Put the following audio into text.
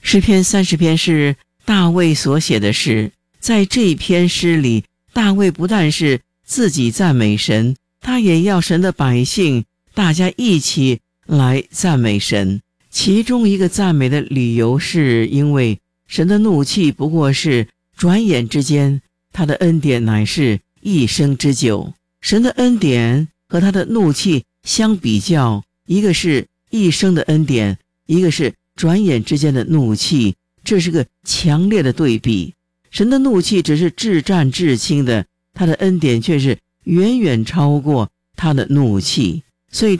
诗篇30篇是大卫所写的诗，在这一篇诗里，大卫不但是自己赞美神，他也要神的百姓大家一起来赞美神。其中一个赞美的理由是因为神的怒气不过是转眼之间，他的恩典乃是一生之久。神的恩典和他的怒气相比较，一个是一生的恩典，一个是转眼之间的怒气，这是个强烈的对比。神的怒气只是至战至轻的，他的恩典却是远远超过他的怒气。所以